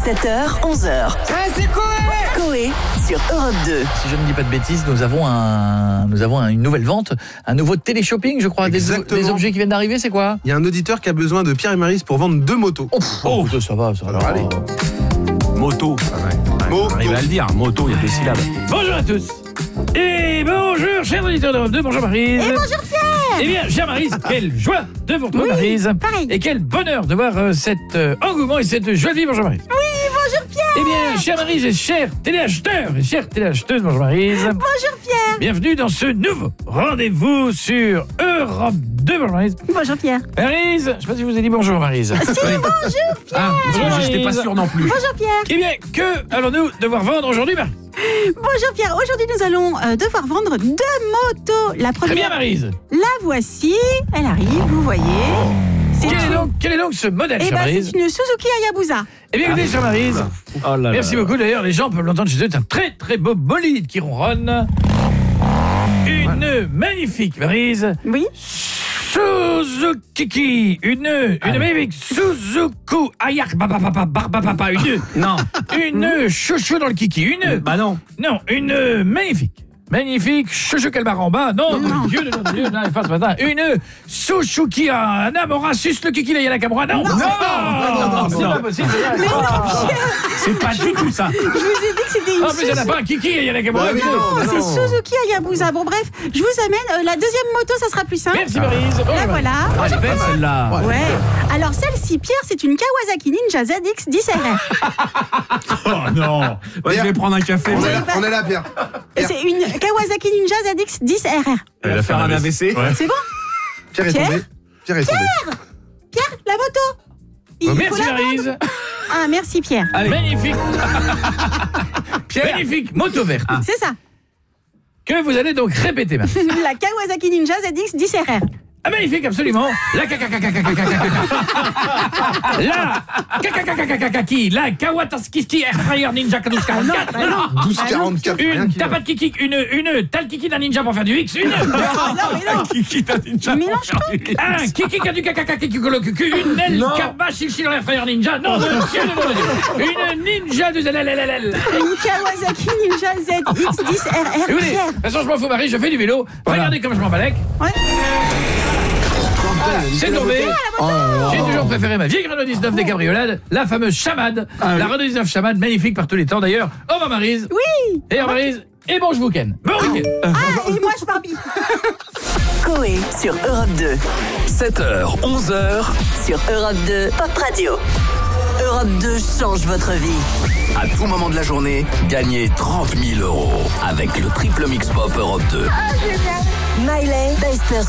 7h, 11h. C'est Coé sur Europe 2. Si je ne dis pas de bêtises, nous avons une nouvelle vente, un nouveau téléshopping, je crois. Des objets qui viennent d'arriver, c'est quoi? Il y a un auditeur qui a besoin de Pierre et Maryse pour vendre 2 motos. Écoutez, ça va. Alors, allez. Moto. Moto. Arrive à le dire, moto, il y a 2 syllabes. Bonjour à tous. Et bonjour, chers auditeurs d'Europe 2, bonjour Maryse. Et bonjour Pierre. Eh bien, chère Maryse, quelle joie de vous retrouver, Maryse. Pareil. Et quel bonheur de voir cet engouement et cette joie de vivre, bonjour Maryse. Oui, bonjour Pierre. Eh bien, chère Maryse et chers téléacheteurs et chères téléacheteuses, bonjour Maryse. Bonjour Pierre. Bienvenue dans ce nouveau rendez-vous sur Europe 2, bonjour Maryse. Bonjour Pierre. Maryse, je ne sais pas si je vous ai dit bonjour Maryse. Si, bonjour Pierre. Ah, Bonjour, j'étais pas Maryse. sûr non plus. Bonjour Pierre. Eh bien, que allons-nous devoir vendre aujourd'hui, Maryse? Bonjour Pierre. Aujourd'hui, nous allons devoir vendre 2 motos. La Très bien, première, Maryse. la voici. Elle arrive, vous voyez. C'est Quel est donc ce modèle, Eh chère ben, Maryse? c'est une Suzuki Hayabusa. Eh bien, écoutez, chère Maryse, Oh là merci là. beaucoup. D'ailleurs, les gens peuvent l'entendre chez eux. C'est un très, très beau bolide qui ronronne. Une magnifique, Maryse. Oui. Suzuki. Une magnifique Suzuki Ayak Barbapapa. Une chouchou dans le kiki. Bah non. Non, une magnifique chouchou Calbaramba. Non, mon Dieu, non, pas ce matin. Une Suzuki Anamora sus le kiki la Yana Camora. Non, c'est pas possible. C'est pas du tout ça. Je vous ai dit que c'était une En plus, il n'y en a pas un kiki, Yana Camora. Non, c'est Suzuki Hayabusa. Bon, bref, je vous amène la deuxième moto, ça sera plus simple. Merci, Maryse. La voilà. Ah, elle est belle celle-là. Ouais. Alors celle-ci, Pierre, c'est une Kawasaki Ninja ZX 10RR. Oh non. Ouais, je vais prendre un café. On est là, Pierre. C'est une Kawasaki Ninja ZX 10RR. Elle va faire un AVC. C'est bon? Pierre est tombé. Pierre est tombé. Pierre, la moto. Il faut Merci, la vendre. Maryse. Ah, merci Pierre. Allez. Magnifique. Magnifique moto verte. C'est ça. Que vous allez donc répéter maintenant. La Kawasaki Ninja ZX 10RR. Ah, magnifique, absolument. La Kawataski Air Fryer Ninja 1244. 12,44. Une tapat kiki, une tal kiki d'un ninja pour faire du X. Une Kiki d'un ninja. Mélange tout. un kiki du kaka kiki kolo kuku. Une El Karba Shilshi dans l'air fryer ninja. Non, monsieur, une ninja de ZLLLL. Une Kawasaki Ninja ZX 10RR. Écoutez, de Pierre. toute façon, je m'en fous, Marie, je fais du vélo. Regardez comme je m'en balèque. Ouais. C'est tombé. J'ai toujours préféré ma vieille Renault 19 des cabriolades, la fameuse Chamade. La Renault 19 Chamade, magnifique par tous les temps d'ailleurs. Au revoir Maryse. Oui. Et au revoir Maryse. Et bon, je vous ken. Bon week-end. Ah, et moi je Barbie. Coé sur Europe 2. 7h, 11h. Sur Europe 2, Pop Radio. Europe 2 change votre vie. À tout moment de la journée, gagnez 30 000 € avec le triple mix pop Europe 2. Miley, Bester